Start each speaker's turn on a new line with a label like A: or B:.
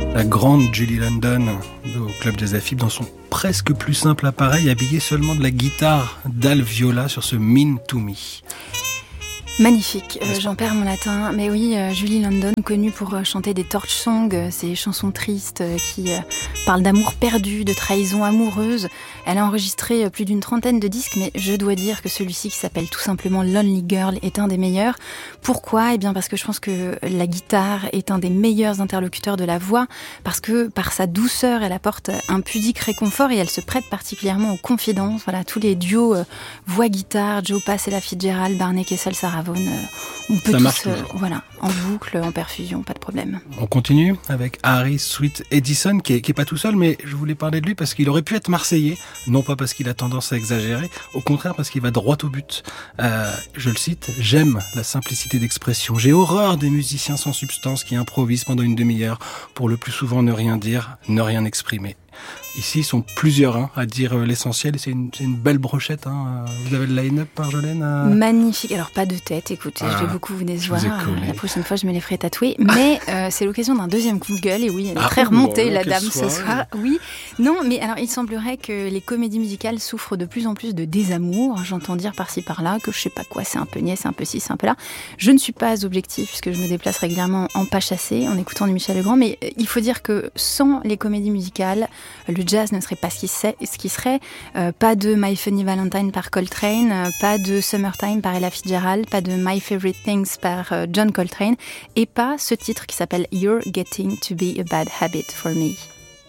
A: La grande Julie London au Club Jazz Afib dans son presque plus simple appareil, habillé seulement de la guitare d'Al Viola sur ce Mean to Me.
B: Magnifique, j'en perds mon latin. Mais oui, Julie London, connue pour chanter des torch songs, ces chansons tristes qui parlent d'amour perdu, de trahison amoureuse. Elle a enregistré plus d'une 30aine de disques, mais je dois dire que celui-ci, qui s'appelle tout simplement Lonely Girl, est un des meilleurs. Pourquoi ? Eh bien parce que je pense que la guitare est un des meilleurs interlocuteurs de la voix, parce que par sa douceur, elle apporte un pudique réconfort et elle se prête particulièrement aux confidences. Voilà, tous les duos voix-guitare, Joe Pass et la Fitzgerald, Barney Kessel, Sarah Vaughan, on peut tous, voilà, en boucle, en perfusion, pas de problème.
A: On continue avec Harry Sweet Edison, qui est pas tout seul, mais je voulais parler de lui parce qu'il aurait pu être marseillais, non pas parce qu'il a tendance à exagérer, au contraire parce qu'il va droit au but. Je le cite, « J'aime la simplicité d'expression. J'ai horreur des musiciens sans substance qui improvisent pendant une demi-heure pour le plus souvent ne rien dire, ne rien exprimer. » Ici, ils sont plusieurs à dire l'essentiel et c'est une belle brochette. Vous avez le line-up, Marjolaine
B: Magnifique. Alors, pas de tête, écoutez, je vais beaucoup vous décevoir. La prochaine fois, je me les ferai tatouer. Mais c'est l'occasion d'un deuxième coup de gueule. Et oui, elle est très remontée, la dame, ce soir. Oui. Non, mais alors, il semblerait que les comédies musicales souffrent de plus en plus de désamour. J'entends dire par-ci, par-là que je sais pas quoi, c'est un peu niais, c'est un peu ci, c'est un peu là. Je ne suis pas objective puisque je me déplace régulièrement en pas chassé, en écoutant du Michel Legrand. Mais il faut dire que sans les comédies musicales, le jazz ne serait pas ce qui serait. Pas de My Funny Valentine par Coltrane, pas de Summertime par Ella Fitzgerald, pas de My Favorite Things par John Coltrane, et pas ce titre qui s'appelle You're Getting to Be a Bad Habit for Me.